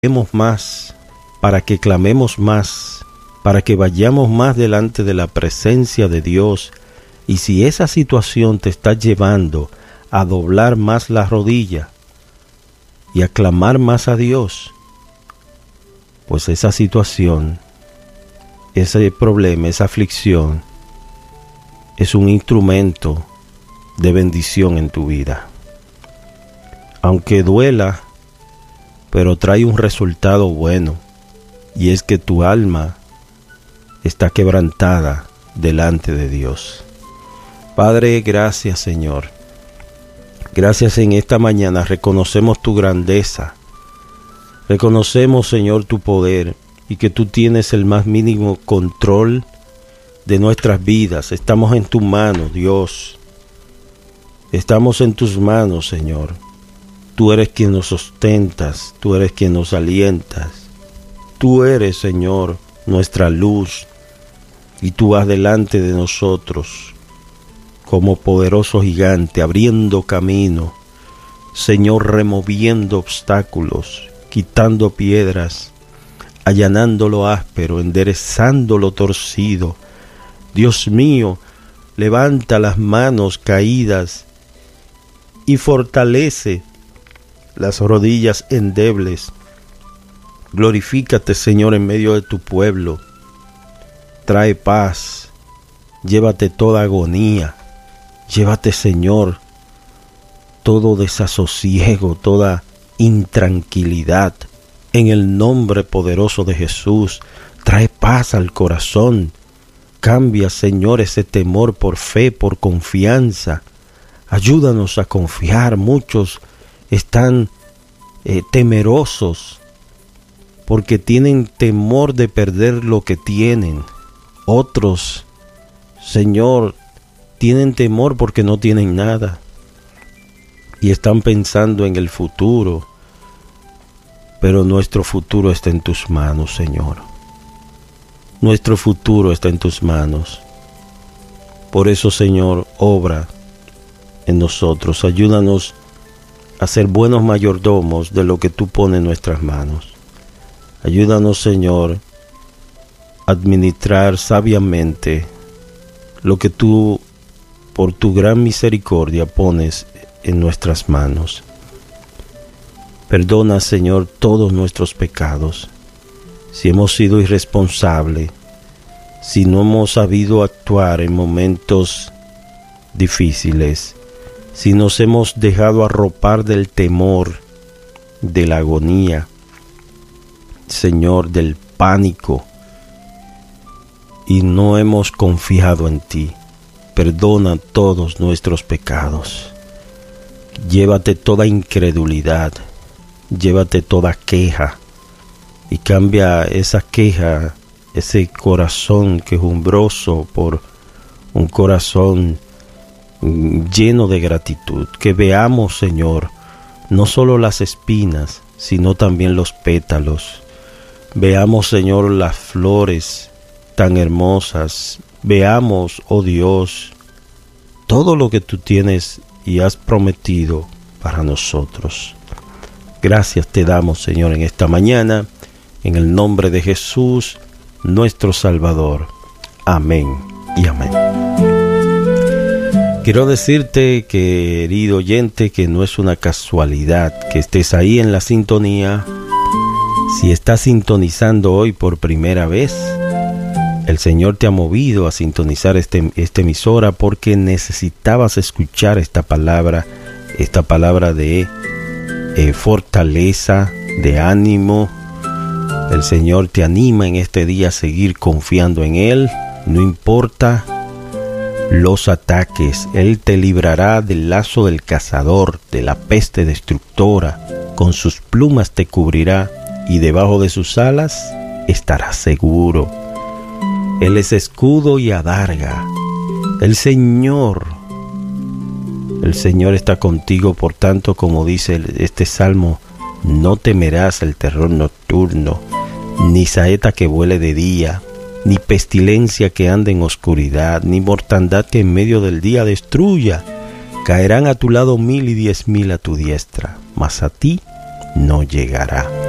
más, para que clamemos más, para que vayamos más delante de la presencia de Dios. Y si esa situación te está llevando a doblar más la rodilla y a clamar más a Dios, pues esa situación, ese problema, esa aflicción, es un instrumento de bendición en tu vida. Aunque duela, pero trae un resultado bueno, y es que tu alma está quebrantada delante de Dios. Padre, gracias, Señor. Gracias en esta mañana. Reconocemos tu grandeza. Reconocemos, Señor, tu poder y que tú tienes el más mínimo control de nuestras vidas. Estamos en tus manos, Dios. Estamos en tus manos, Señor. Tú eres quien nos sustentas, tú eres quien nos alientas. Tú eres, Señor, nuestra luz, y tú vas delante de nosotros como poderoso gigante, abriendo camino, Señor, removiendo obstáculos, quitando piedras, allanando lo áspero, enderezando lo torcido. Dios mío, levanta las manos caídas y fortalece las rodillas endebles. Glorifícate, Señor, en medio de tu pueblo. Trae paz. Llévate toda agonía. Llévate, Señor, todo desasosiego, toda intranquilidad. En el nombre poderoso de Jesús, trae paz al corazón. Cambia, Señor, ese temor por fe, por confianza. Ayúdanos a confiar. Muchos están temerosos porque tienen temor de perder lo que tienen. Otros, Señor, tienen temor porque no tienen nada y están pensando en el futuro, pero nuestro futuro está en tus manos, Señor. Nuestro futuro está en tus manos. Por eso, Señor, obra en nosotros. Ayúdanos a ser buenos mayordomos de lo que tú pones en nuestras manos. Ayúdanos, Señor, a administrar sabiamente lo que tú, por tu gran misericordia, pones en nuestras manos. Perdona, Señor, todos nuestros pecados. Si hemos sido irresponsables, si no hemos sabido actuar en momentos difíciles, si nos hemos dejado arropar del temor, de la agonía, Señor, del pánico, y no hemos confiado en ti, perdona todos nuestros pecados. Llévate toda incredulidad, llévate toda queja, y cambia esa queja, ese corazón quejumbroso, por un corazón lleno de gratitud. Que veamos, Señor, no solo las espinas, sino también los pétalos. Veamos, Señor, las flores tan hermosas. Veamos, oh Dios, todo lo que tú tienes y has prometido para nosotros. Gracias te damos, Señor, en esta mañana, en el nombre de Jesús, nuestro Salvador. Amén y amén. Quiero decirte, querido oyente, que no es una casualidad que estés ahí en la sintonía. Si estás sintonizando hoy por primera vez, el Señor te ha movido a sintonizar esta emisora porque necesitabas escuchar esta palabra de fortaleza, de ánimo. El Señor te anima en este día a seguir confiando en Él. No importa los ataques, Él te librará del lazo del cazador, de la peste destructora. Con sus plumas te cubrirá y debajo de sus alas estarás seguro. Él es escudo y adarga. El Señor está contigo, por tanto, como dice este salmo, no temerás el terror nocturno, ni saeta que vuele de día, ni pestilencia que ande en oscuridad, ni mortandad que en medio del día destruya. Caerán a tu lado 1000 y 10,000 a tu diestra, mas a ti no llegará.